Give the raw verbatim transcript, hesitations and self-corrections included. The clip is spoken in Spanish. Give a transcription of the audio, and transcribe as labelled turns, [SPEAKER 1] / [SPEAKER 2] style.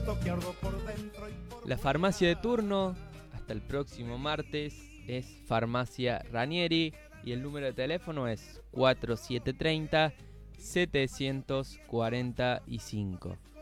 [SPEAKER 1] siento que ardo por dentro y por
[SPEAKER 2] La farmacia de turno, hasta el próximo martes, es Farmacia Ranieri y el número de teléfono es cuatro siete tres cero, siete cuatro cinco.